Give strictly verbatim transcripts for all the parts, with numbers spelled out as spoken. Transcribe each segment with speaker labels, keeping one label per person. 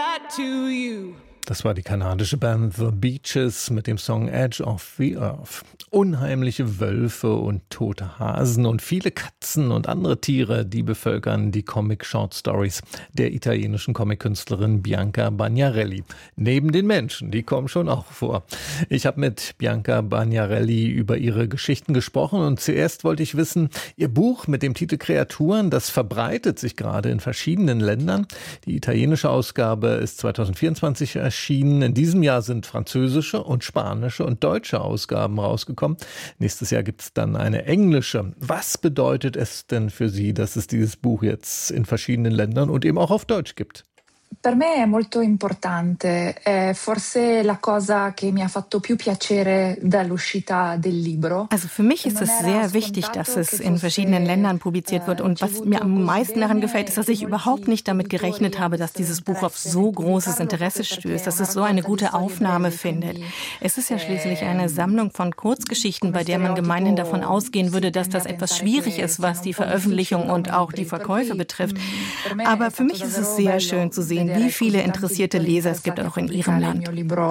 Speaker 1: back to you.
Speaker 2: Das war die kanadische Band The Beaches mit dem Song Edge of the Earth. Unheimliche Wölfe und tote Hasen und viele Katzen und andere Tiere, die bevölkern die Comic-Short-Stories der italienischen Comic-Künstlerin Bianca Bagnarelli. Neben den Menschen, die kommen schon auch vor. Ich habe mit Bianca Bagnarelli über ihre Geschichten gesprochen und zuerst wollte ich wissen, ihr Buch mit dem Titel Kreaturen, das verbreitet sich gerade in verschiedenen Ländern. Die italienische Ausgabe ist zwanzig vierundzwanzig erschienen. In diesem Jahr sind französische und spanische und deutsche Ausgaben rausgekommen. Nächstes Jahr gibt es dann eine englische. Was bedeutet es denn für Sie, dass es dieses Buch jetzt in verschiedenen Ländern und eben auch auf Deutsch gibt?
Speaker 3: Per me è molto importante, è forse la cosa che mi ha fatto più piacere dall'uscita del libro.
Speaker 4: Also für mich ist es sehr wichtig, dass es in verschiedenen Ländern publiziert wird. Und was mir am meisten daran gefällt, ist, dass ich überhaupt nicht damit gerechnet habe, dass dieses Buch auf so großes Interesse stößt, dass es so eine gute Aufnahme findet. Es ist ja schließlich eine Sammlung von Kurzgeschichten, bei der man gemeinhin davon ausgehen würde, dass das etwas schwierig ist, was die Veröffentlichung und auch die Verkäufe betrifft. Aber für mich ist es sehr schön zu sehen, wie viele interessierte Leser es gibt auch in ihrem Land.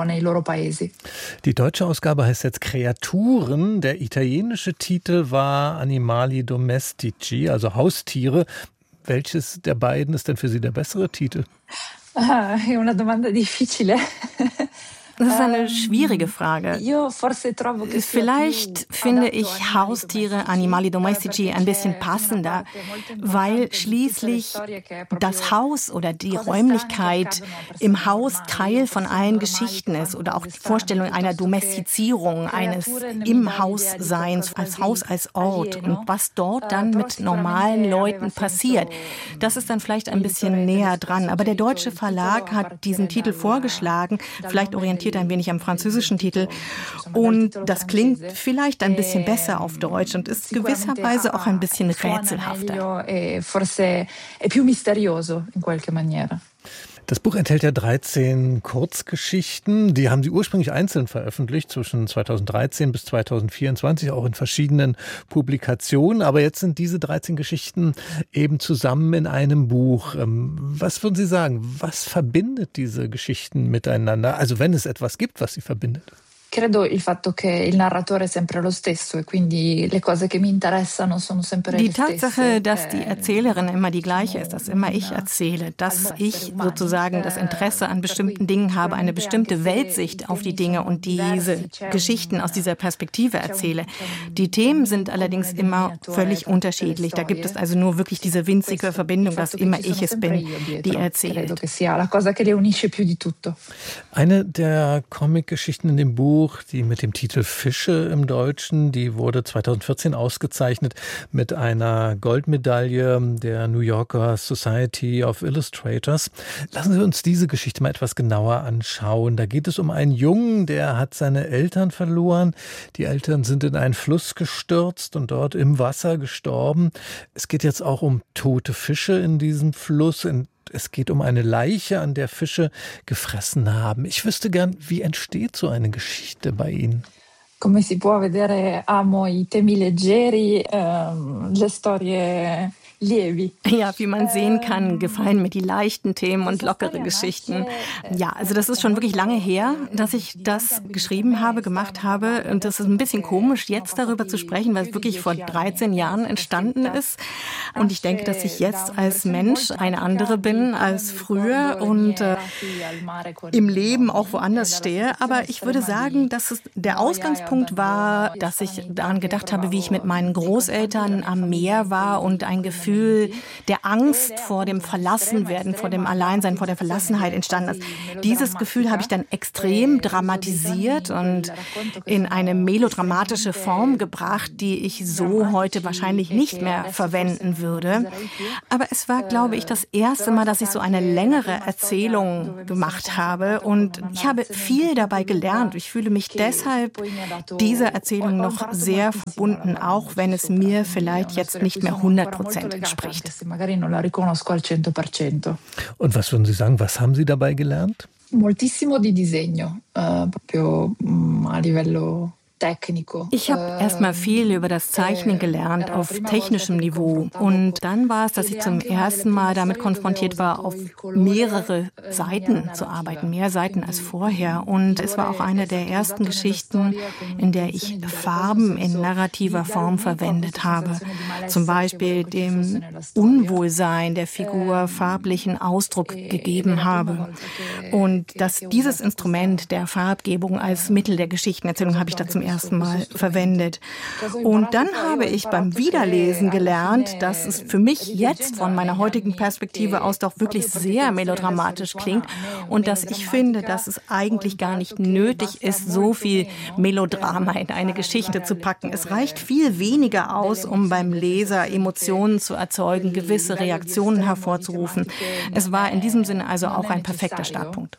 Speaker 2: Die deutsche Ausgabe heißt jetzt Kreaturen. Der italienische Titel war Animali domestici, also Haustiere. Welches der beiden ist denn für Sie der bessere Titel?
Speaker 3: Ah, è una domanda difficile.
Speaker 4: Das ist eine schwierige Frage. Vielleicht finde ich Haustiere, Animali domestici, ein bisschen passender, weil schließlich das Haus oder die Räumlichkeit im Haus Teil von allen Geschichten ist oder auch die Vorstellung einer Domestizierung, eines Im-Haus-Seins, als Haus als Ort und was dort dann mit normalen Leuten passiert. Das ist dann vielleicht ein bisschen näher dran. Aber der deutsche Verlag hat diesen Titel vorgeschlagen, vielleicht orientiert ein wenig am französischen Titel. Und das klingt vielleicht ein bisschen besser auf Deutsch und ist gewisserweise auch ein bisschen rätselhafter.
Speaker 2: Das Buch enthält ja dreizehn Kurzgeschichten. Die haben Sie ursprünglich einzeln veröffentlicht, zwischen zweitausenddreizehn bis zweitausendvierundzwanzig, auch in verschiedenen Publikationen. Aber jetzt sind diese dreizehn Geschichten eben zusammen in einem Buch. Was würden Sie sagen, was verbindet diese Geschichten miteinander? Also wenn es etwas gibt, was sie verbindet.
Speaker 3: Credo il fatto che il narratore è sempre lo stesso e quindi le cose che mi interessano sono sempre le stesse.
Speaker 4: Die Tatsache, dass die Erzählerin immer die gleiche ist, dass immer ich erzähle, dass ich sozusagen das Interesse an bestimmten Dingen habe, eine bestimmte Weltsicht auf die Dinge und diese Geschichten aus dieser Perspektive erzähle. Die Themen sind allerdings immer völlig unterschiedlich. Da gibt es also nur wirklich diese winzige Verbindung, dass immer ich es bin, die erzählt.
Speaker 2: Eine der Comic-Geschichten in dem Buch, die mit dem Titel Fische im Deutschen, die wurde zweitausendvierzehn ausgezeichnet mit einer Goldmedaille der New Yorker Society of Illustrators. Lassen Sie uns diese Geschichte mal etwas genauer anschauen. Da geht es um einen Jungen, der hat seine Eltern verloren. Die Eltern sind in einen Fluss gestürzt und dort im Wasser gestorben. Es geht jetzt auch um tote Fische in diesem Fluss. Es geht um eine Leiche, an der Fische gefressen haben. Ich wüsste gern, wie entsteht so eine Geschichte bei Ihnen?
Speaker 3: Come si può vedere, amo i temi leggeri, ehm, le storie lievi.
Speaker 4: Ja, wie man sehen kann, gefallen mir die leichten Themen und lockere Geschichten. Ja, also das ist schon wirklich lange her, dass ich das geschrieben habe, gemacht habe. Und das ist ein bisschen komisch, jetzt darüber zu sprechen, weil es wirklich vor dreizehn Jahren entstanden ist. Und ich denke, dass ich jetzt als Mensch eine andere bin als früher und äh, im Leben auch woanders stehe. Aber ich würde sagen, dass es der Ausgangspunkt war, dass ich daran gedacht habe, wie ich mit meinen Großeltern am Meer war und ein Gefühl der Angst vor dem Verlassenwerden, vor dem Alleinsein, vor der Verlassenheit entstanden ist. Dieses Gefühl habe ich dann extrem dramatisiert und in eine melodramatische Form gebracht, die ich so heute wahrscheinlich nicht mehr verwenden würde. Aber es war, glaube ich, das erste Mal, dass ich so eine längere Erzählung gemacht habe und ich habe viel dabei gelernt. Ich fühle mich deshalb dieser Erzählung noch sehr verbunden, auch wenn es mir vielleicht jetzt nicht mehr hundert Prozent entspricht.
Speaker 2: Und was würden Sie sagen, was haben Sie dabei gelernt?
Speaker 3: Moltissimo di disegno, uh, proprio um, a livello
Speaker 4: Ich habe erstmal viel über das Zeichnen gelernt auf technischem Niveau. Und dann war es, dass ich zum ersten Mal damit konfrontiert war, auf mehrere Seiten zu arbeiten, mehr Seiten als vorher. Und es war auch eine der ersten Geschichten, in der ich Farben in narrativer Form verwendet habe. Zum Beispiel dem Unwohlsein der Figur farblichen Ausdruck gegeben habe. Und dass dieses Instrument der Farbgebung als Mittel der Geschichtenerzählung habe ich da zum ersten Mal verwendet. Und dann habe ich beim Wiederlesen gelernt, dass es für mich jetzt von meiner heutigen Perspektive aus doch wirklich sehr melodramatisch klingt und dass ich finde, dass es eigentlich gar nicht nötig ist, so viel Melodrama in eine Geschichte zu packen. Es reicht viel weniger aus, um beim Leser Emotionen zu erzeugen, gewisse Reaktionen hervorzurufen. Es war in diesem Sinne also auch ein perfekter Startpunkt.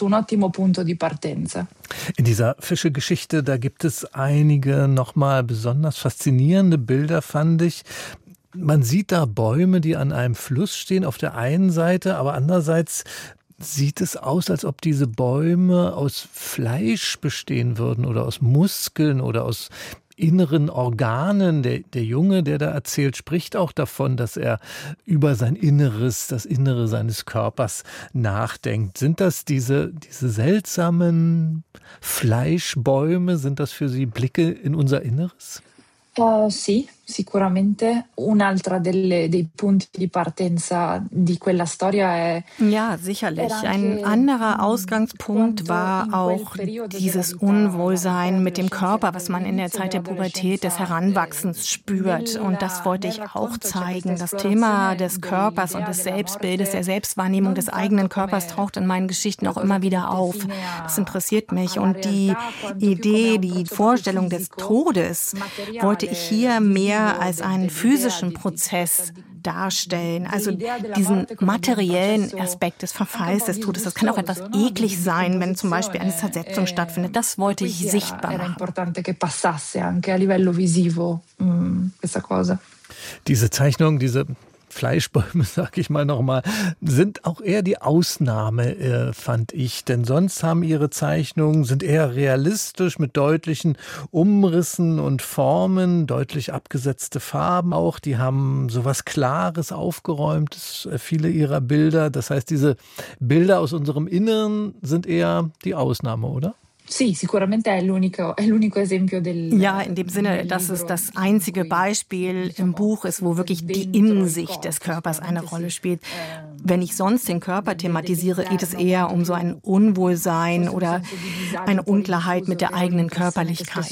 Speaker 2: In dieser Fische-Geschichte, da gibt es einige nochmal besonders faszinierende Bilder, fand ich. Man sieht da Bäume, die an einem Fluss stehen, auf der einen Seite, aber andererseits sieht es aus, als ob diese Bäume aus Fleisch bestehen würden oder aus Muskeln oder aus inneren Organen. Der, der Junge, der da erzählt, spricht auch davon, dass er über sein Inneres, das Innere seines Körpers nachdenkt. Sind das diese, diese seltsamen Fleischbäume? Sind das für Sie Blicke in unser Inneres?
Speaker 3: Uh, sì, sicuramente. Un'altra delle, dei punti di partenza di quella storia è...
Speaker 4: Ja, sicherlich. Ein anderer Ausgangspunkt war auch dieses Unwohlsein mit dem Körper, was man in der Zeit der Pubertät, des Heranwachsens spürt. Und das wollte ich auch zeigen. Das Thema des Körpers und des Selbstbildes, der Selbstwahrnehmung des eigenen Körpers taucht in meinen Geschichten auch immer wieder auf. Das interessiert mich. Und die Idee, die Vorstellung des Todes wollte ich hier mehr als einen physischen Prozess darstellen. Also diesen materiellen Aspekt des Verfalls des Todes. Das kann auch etwas eklig sein, wenn zum Beispiel eine Zersetzung stattfindet. Das wollte ich sichtbar machen.
Speaker 2: Diese Zeichnung, diese Fleischbäume, sag ich mal nochmal, sind auch eher die Ausnahme, äh, fand ich. Denn sonst haben ihre Zeichnungen, sind eher realistisch mit deutlichen Umrissen und Formen, deutlich abgesetzte Farben auch. Die haben sowas Klares, Aufgeräumtes, äh, viele ihrer Bilder. Das heißt, diese Bilder aus unserem Inneren sind eher die Ausnahme, oder?
Speaker 3: Sì, sicuramente è l'unico, è l'unico esempio del.
Speaker 4: Ja, in dem Sinne, dass es das einzige Beispiel im Buch ist, wo wirklich die Innensicht des Körpers eine Rolle spielt. Wenn ich sonst den Körper thematisiere, geht es eher um so ein Unwohlsein oder eine Unklarheit mit der eigenen Körperlichkeit.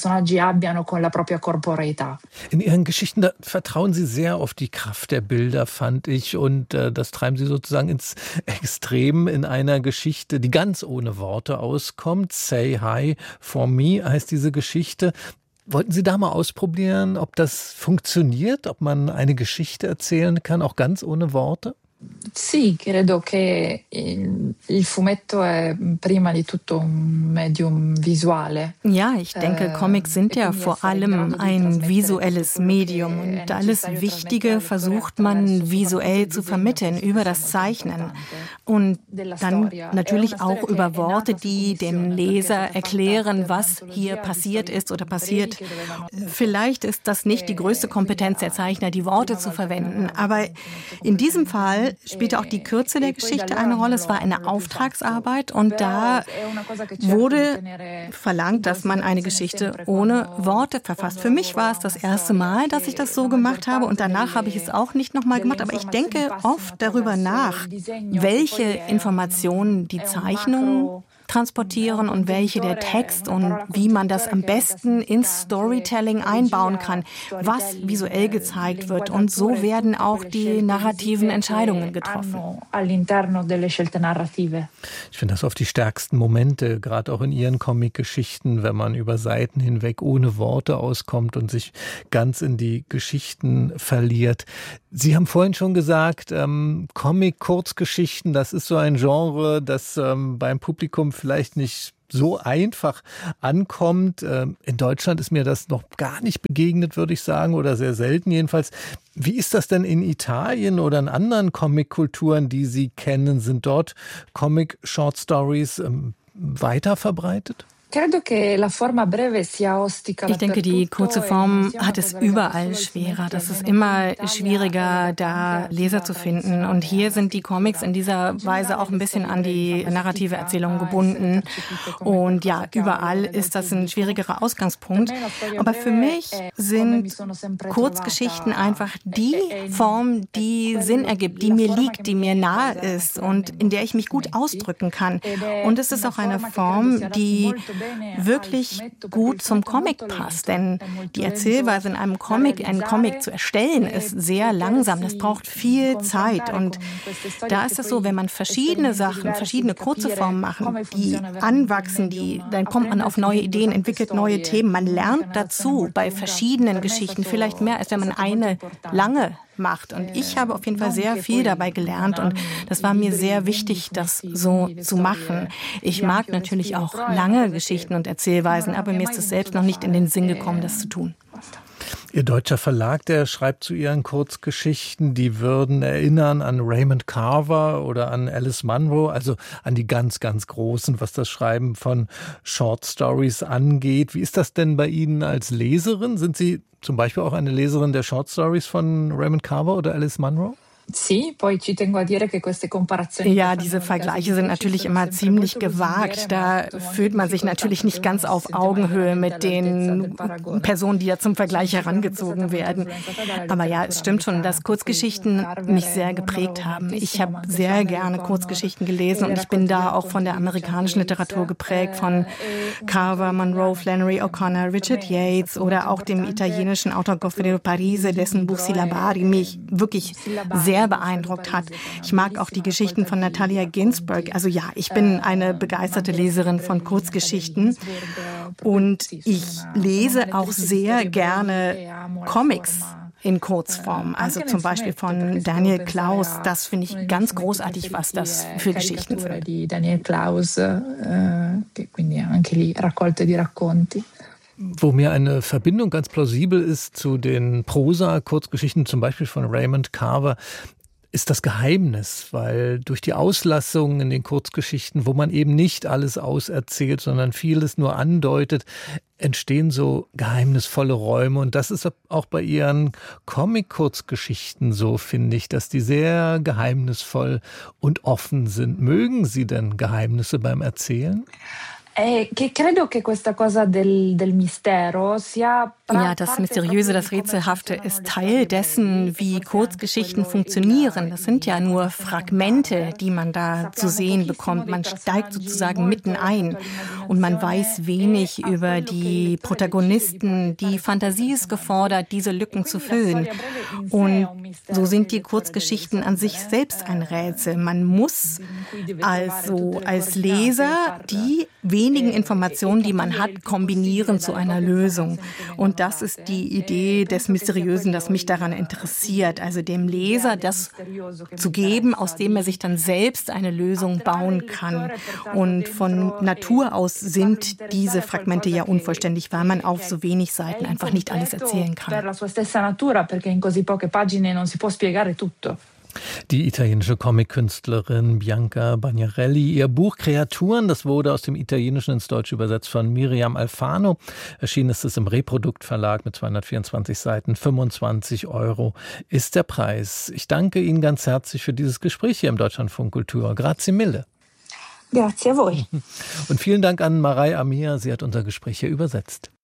Speaker 2: In Ihren Geschichten, da vertrauen Sie sehr auf die Kraft der Bilder, fand ich. Und äh, das treiben Sie sozusagen ins Extrem in einer Geschichte, die ganz ohne Worte auskommt. Say Hi for Me heißt diese Geschichte. Wollten Sie da mal ausprobieren, ob das funktioniert, ob man eine Geschichte erzählen kann, auch ganz ohne Worte?
Speaker 3: Sì, credo che il, il fumetto è prima di tutto un medium visuale.
Speaker 4: Ja, ich denke, Comics sind ja vor allem ein visuelles Medium und alles Wichtige versucht man visuell zu vermitteln über das Zeichnen und dann natürlich auch über Worte, die dem Leser erklären, was hier passiert ist oder passiert. Vielleicht ist das nicht die größte Kompetenz der Zeichner, die Worte zu verwenden, aber in diesem Fall spielte auch die Kürze der Geschichte eine Rolle. Es war eine Auftragsarbeit und da wurde verlangt, dass man eine Geschichte ohne Worte verfasst. Für mich war es das erste Mal, dass ich das so gemacht habe und danach habe ich es auch nicht nochmal gemacht. Aber ich denke oft darüber nach, welche Informationen die Zeichnung transportieren und welche der Text und wie man das am besten ins Storytelling einbauen kann, was visuell gezeigt wird. Und so werden auch die narrativen Entscheidungen getroffen.
Speaker 2: Ich finde das oft die stärksten Momente, gerade auch in Ihren Comic-Geschichten, wenn man über Seiten hinweg ohne Worte auskommt und sich ganz in die Geschichten verliert. Sie haben vorhin schon gesagt, ähm, Comic-Kurzgeschichten, das ist so ein Genre, das ähm, beim Publikum vielleicht nicht so einfach ankommt. Ähm, in Deutschland ist mir das noch gar nicht begegnet, würde ich sagen, oder sehr selten jedenfalls. Wie ist das denn in Italien oder in anderen Comic-Kulturen, die Sie kennen? Sind dort Comic-Short-Stories ähm, weiter verbreitet?
Speaker 4: Ich denke, die kurze Form hat es überall schwerer. Das ist immer schwieriger, da Leser zu finden. Und hier sind die Comics in dieser Weise auch ein bisschen an die narrative Erzählung gebunden. Und ja, überall ist das ein schwierigerer Ausgangspunkt. Aber für mich sind Kurzgeschichten einfach die Form, die Sinn ergibt, die mir liegt, die mir nahe ist und in der ich mich gut ausdrücken kann. Und es ist auch eine Form, die wirklich gut zum Comic passt. Denn die Erzählweise in einem Comic, einen Comic zu erstellen, ist sehr langsam. Das braucht viel Zeit. Und da ist es so, wenn man verschiedene Sachen, verschiedene kurze Formen machen, die anwachsen, die, dann kommt man auf neue Ideen, entwickelt neue Themen. Man lernt dazu bei verschiedenen Geschichten, vielleicht mehr, als wenn man eine lange macht. Und ich habe auf jeden Fall sehr viel dabei gelernt und das war mir sehr wichtig, das so zu machen. Ich mag natürlich auch lange Geschichten und Erzählweisen, aber mir ist es selbst noch nicht in den Sinn gekommen, das zu tun.
Speaker 2: Ihr deutscher Verlag, der schreibt zu Ihren Kurzgeschichten, die würden erinnern an Raymond Carver oder an Alice Munro, also an die ganz, ganz Großen, was das Schreiben von Short Stories angeht. Wie ist das denn bei Ihnen als Leserin? Sind Sie zum Beispiel auch eine Leserin der Short Stories von Raymond Carver oder Alice Munro?
Speaker 4: Ja, diese Vergleiche sind natürlich immer ziemlich gewagt. Da fühlt man sich natürlich nicht ganz auf Augenhöhe mit den Personen, die ja zum Vergleich herangezogen werden. Aber ja, es stimmt schon, dass Kurzgeschichten mich sehr geprägt haben. Ich habe sehr gerne Kurzgeschichten gelesen und ich bin da auch von der amerikanischen Literatur geprägt, von Carver, Munro, Flannery O'Connor, Richard Yates oder auch dem italienischen Autor Goffredo Parise, dessen Buch Syllabari mich wirklich sehr sehr beeindruckt hat. Ich mag auch die Geschichten von Natalia Ginzburg. Also ja, ich bin eine begeisterte Leserin von Kurzgeschichten und ich lese auch sehr gerne Comics in Kurzform, also zum Beispiel von Daniel Klaus. Das finde ich ganz großartig, was das für Geschichten sind.
Speaker 3: Daniel Klaus, quindi anche lì raccolte di racconti.
Speaker 2: Wo mir eine Verbindung ganz plausibel ist zu den Prosa-Kurzgeschichten, zum Beispiel von Raymond Carver, ist das Geheimnis, weil durch die Auslassungen in den Kurzgeschichten, wo man eben nicht alles auserzählt, sondern vieles nur andeutet, entstehen so geheimnisvolle Räume. Und das ist auch bei Ihren Comic-Kurzgeschichten so, finde ich, dass die sehr geheimnisvoll und offen sind. Mögen Sie denn Geheimnisse beim Erzählen?
Speaker 4: Ja, das Mysteriöse, das Rätselhafte ist Teil dessen, wie Kurzgeschichten funktionieren. Das sind ja nur Fragmente, die man da zu sehen bekommt. Man steigt sozusagen mitten ein und man weiß wenig über die Protagonisten. Die Fantasie ist gefordert, diese Lücken zu füllen. Und so sind die Kurzgeschichten an sich selbst ein Rätsel. Man muss also als Leser die wenigen Informationen, die man hat, kombinieren zu einer Lösung. Und das ist die Idee des Mysteriösen, das mich daran interessiert. Also dem Leser das zu geben, aus dem er sich dann selbst eine Lösung bauen kann. Und von Natur aus sind diese Fragmente ja unvollständig, weil man auf so wenig Seiten einfach nicht alles erzählen kann.
Speaker 2: Die italienische Comic-Künstlerin Bianca Bagnarelli. Ihr Buch Kreaturen, das wurde aus dem Italienischen ins Deutsche übersetzt von Miriam Alfano. Erschienen ist es im Reprodukt Verlag mit zweihundertvierundzwanzig Seiten. fünfundzwanzig Euro ist der Preis. Ich danke Ihnen ganz herzlich für dieses Gespräch hier im Deutschlandfunk Kultur. Grazie mille.
Speaker 3: Grazie a voi.
Speaker 2: Und vielen Dank an Marei Amir. Sie hat unser Gespräch hier übersetzt.